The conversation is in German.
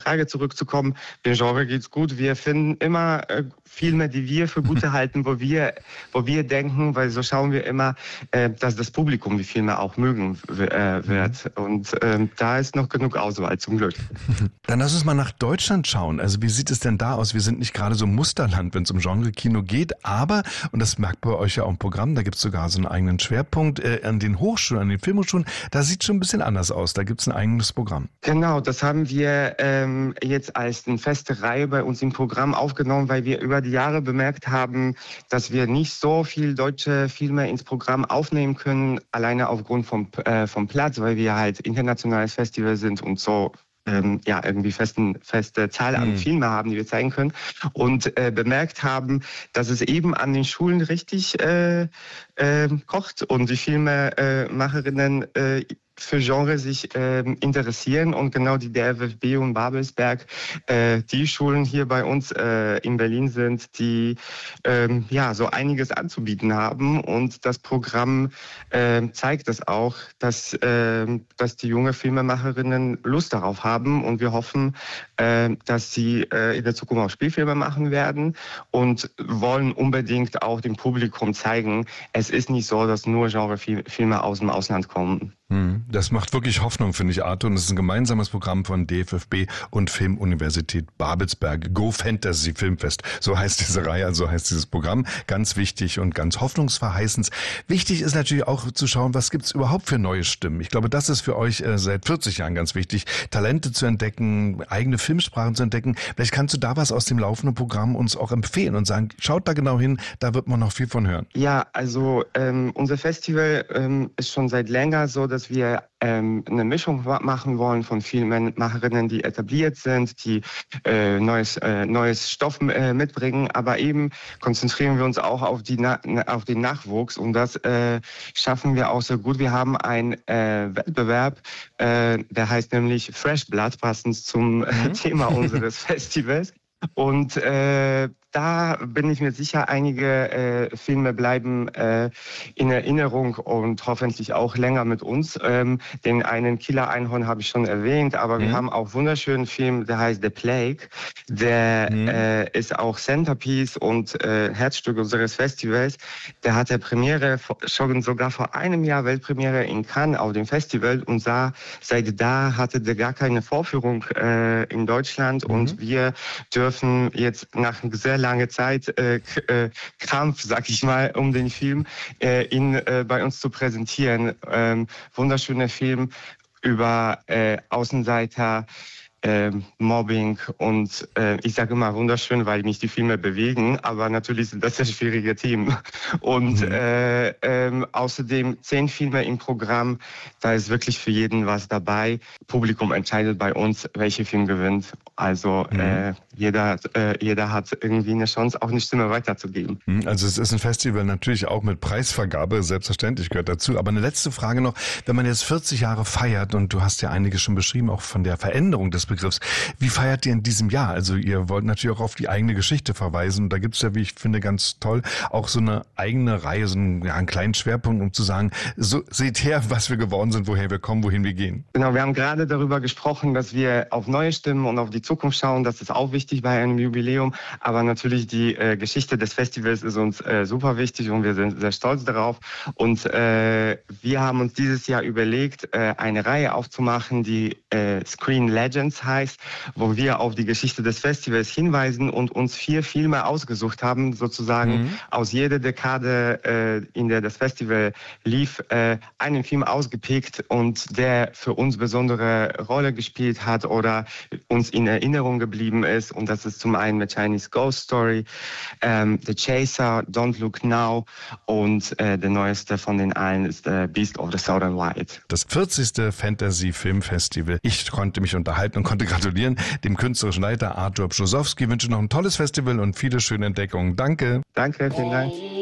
Frage zurückzukommen, dem Genre geht's gut. Wir finden immer Filme, die wir für gute halten, wo wir denken, weil so schauen wir immer, dass das Publikum die Filme auch mögen wird. Und da ist noch genug Auswahl, zum Glück. Dann lass uns mal nach Deutschland schauen. Also wie sieht es denn da aus? Wir sind nicht gerade so ein Musterland, wenn es um Genre-Kino geht, aber, und das merkt bei euch ja auch im Programm, da gibt es sogar so einen eigenen Schwerpunkt an den Hochschulen, an den Filmhochschulen, da sieht es schon ein bisschen anders aus. Da gibt es ein eigenes Programm. Genau, das haben wir jetzt als eine feste Reihe bei uns im Programm aufgenommen, weil wir über die Jahre bemerkt haben, dass wir nicht so viel deutsche Filme ins Programm aufnehmen können, alleine aufgrund vom Platz, weil wir halt internationales Festival sind und so irgendwie feste Zahl an Filme haben, die wir zeigen können. Und bemerkt haben, dass es eben an den Schulen richtig kocht und die Filmemacherinnen für Genre sich interessieren und genau die DFFB und Babelsberg die Schulen hier bei uns in Berlin sind, die so einiges anzubieten haben und das Programm zeigt es auch, dass die junge Filmemacherinnen Lust darauf haben und wir hoffen, dass sie in der Zukunft auch Spielfilme machen werden und wollen unbedingt auch dem Publikum zeigen, es ist nicht so, dass nur Genrefilme aus dem Ausland kommen. Das macht wirklich Hoffnung, finde ich, Arthur. Und es ist ein gemeinsames Programm von DFFB und Filmuniversität Babelsberg. Go Fantasy Filmfest. So heißt diese Reihe, also heißt dieses Programm. Ganz wichtig und ganz hoffnungsverheißend. Wichtig ist natürlich auch zu schauen, was gibt's überhaupt für neue Stimmen. Ich glaube, das ist für euch seit 40 Jahren ganz wichtig, Talente zu entdecken, eigene Filmsprachen zu entdecken. Vielleicht kannst du da was aus dem laufenden Programm uns auch empfehlen und sagen, schaut da genau hin, da wird man noch viel von hören. Ja, also unser Festival ist schon seit länger so, dass wir eine Mischung machen wollen von Filmemacherinnen, die etabliert sind, die neues Stoff mitbringen, aber eben konzentrieren wir uns auch auf den Nachwuchs und das schaffen wir auch sehr gut. Wir haben einen Wettbewerb, der heißt nämlich Fresh Blood, passend zum Thema unseres Festivals. Und da bin ich mir sicher, einige Filme bleiben in Erinnerung und hoffentlich auch länger mit uns. Den einen Killer Einhorn habe ich schon erwähnt, aber wir haben auch wunderschönen Film, der heißt The Plague. Der ist auch Centerpiece und Herzstück unseres Festivals. Der hatte Premiere schon sogar vor einem Jahr Weltpremiere in Cannes auf dem Festival und seit da hatte der gar keine Vorführung in Deutschland und wir dürfen jetzt nach sehr langer Zeit Kampf, sag ich mal, um den Film ihn bei uns zu präsentieren. Wunderschöner Film über Außenseiter, Mobbing und ich sage immer wunderschön, weil mich die Filme bewegen, aber natürlich sind das sehr schwierige Themen. Und außerdem 10 Filme im Programm, da ist wirklich für jeden was dabei. Publikum entscheidet bei uns, welcher Film gewinnt. Also jeder hat irgendwie eine Chance, auch eine Stimme weiterzugeben. Also es ist ein Festival natürlich auch mit Preisvergabe, selbstverständlich gehört dazu. Aber eine letzte Frage noch, wenn man jetzt 40 Jahre feiert und du hast ja einiges schon beschrieben, auch von der Veränderung des Begriffs. Wie feiert ihr in diesem Jahr? Also ihr wollt natürlich auch auf die eigene Geschichte verweisen. Und da gibt es ja, wie ich finde, ganz toll, auch so eine eigene Reihe, so einen kleinen Schwerpunkt, um zu sagen, so seht her, was wir geworden sind, woher wir kommen, wohin wir gehen. Genau, wir haben gerade darüber gesprochen, dass wir auf neue Stimmen und auf die Zukunft schauen. Das ist auch wichtig bei einem Jubiläum. Aber natürlich die Geschichte des Festivals ist uns super wichtig und wir sind sehr stolz darauf. Und wir haben uns dieses Jahr überlegt, eine Reihe aufzumachen, die Screen Legends heißt, wo wir auf die Geschichte des Festivals hinweisen und uns 4 Filme ausgesucht haben, sozusagen aus jeder Dekade, in der das Festival lief, einen Film ausgepickt und der für uns besondere Rolle gespielt hat oder uns in Erinnerung geblieben ist. Und das ist zum einen mit Chinese Ghost Story, The Chaser, Don't Look Now und der neueste von den allen ist Beast of the Southern Wild. Das 40. Fantasy Filmfestival. Ich konnte mich unterhalten und konnte gratulieren dem künstlerischen Leiter Arthur Brzozowski. Ich wünsche noch ein tolles Festival und viele schöne Entdeckungen. Danke. Danke, vielen Dank.